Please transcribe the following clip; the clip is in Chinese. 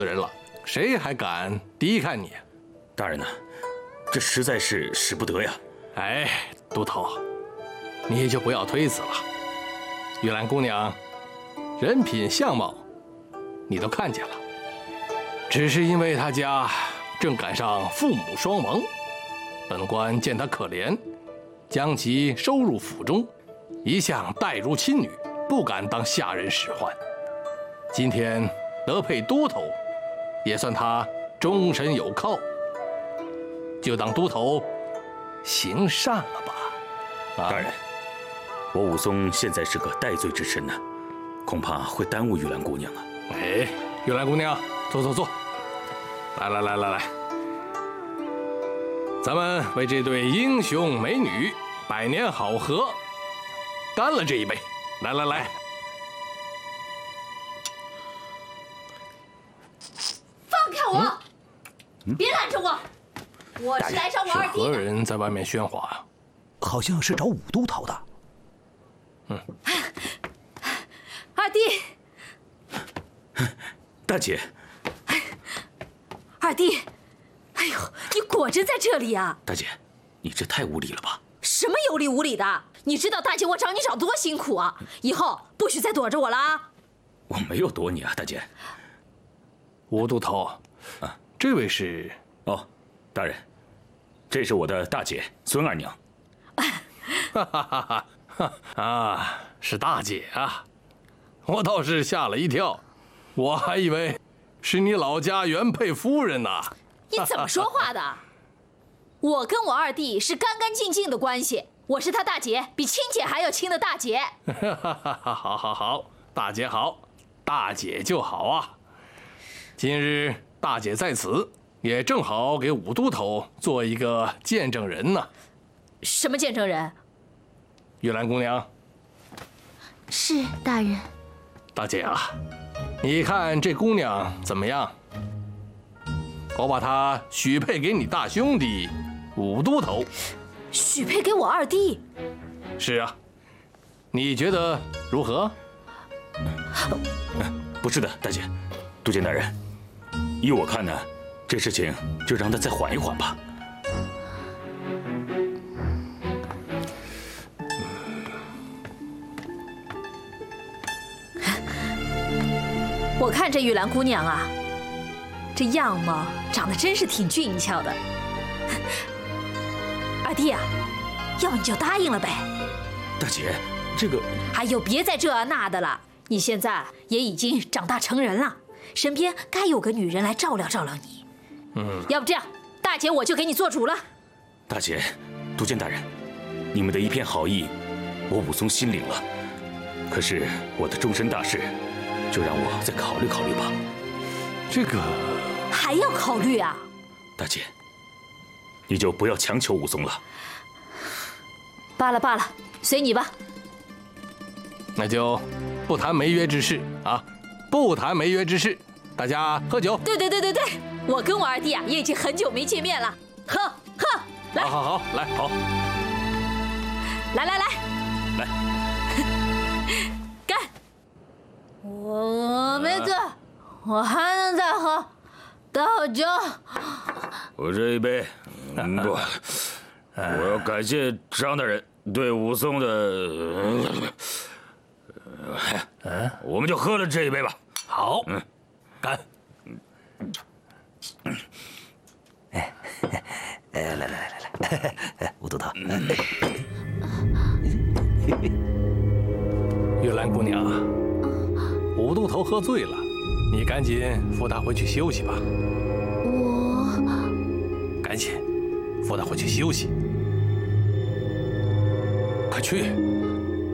人了，谁还敢低看你？ 大人呢？这实在是使不得呀！ 哎，都头，你就不要推辞了。玉兰姑娘，人品相貌，你都看见了，只是因为她家正赶上父母双亡，本官见她可怜，将其收入府中，一向待如亲女，不敢当下人使唤。今天得配都头，也算她终身有靠，就当都头行善了吧。 大人，我武松现在是个戴罪之身呢，恐怕会耽误玉兰姑娘啊。 哎，玉兰姑娘，坐，来，咱们为这对英雄美女百年好合，干了这一杯！来， 放开我！别拦着我！我是来找我二弟的。 是何人在外面喧哗啊？ 好像是找武都头的。 二弟， 大姐， 二弟，哎呦，你果真在这里啊！ 大姐，你这太无礼了吧？ 什么有理无理的？你知道大姐我找你找多辛苦啊！以后不许再躲着我了啊！ 我没有躲你啊，大姐。 吴都头，这位是？ 哦，大人，这是我的大姐孙二娘。 是大姐啊！我倒是吓了一跳，我还以为是你老家原配夫人呢。 你怎么说话的？我跟我二弟是干干净净的关系，我是他大姐，比亲姐还要亲的大姐。 好，大姐好，大姐就好啊。今日大姐在此，也正好给武都头做一个见证人呢。 什么见证人？ 玉兰姑娘。 是大人。 大姐啊，你看这姑娘怎么样？我把她许配给你大兄弟武都头。 许配给我二弟？ 是啊，你觉得如何？ 不是的，大姐，督监大人，依我看呢，这事情就让他再缓一缓吧。 我看这玉兰姑娘啊，这样貌长得真是挺俊俏的。二弟啊，要不你就答应了呗。 大姐，这个…… 哎呦，别再这那的了，你现在也已经长大成人了，身边该有个女人来照料照料你。要不这样，大姐我就给你做主了。 大姐，督监大人，你们的一片好意，我武松心领了。可是我的终身大事，就让我再考虑考虑吧。 这个还要考虑啊？ 大姐，你就不要强求武松了。 罢了，随你吧。 那就不谈没约之事啊，不谈没约之事，大家喝酒。 对，我跟我二弟啊也已经很久没见面了，喝，来。 好，来，好， 来，干！我没醉，我还能再喝，倒酒。 我这一杯，不，我要感谢张大人对武松的，我们就喝了这一杯吧。 好，干！ 来，武都头。 玉兰姑娘，武都头喝醉了，你赶紧扶他回去休息吧。赶紧扶他回去休息，快去！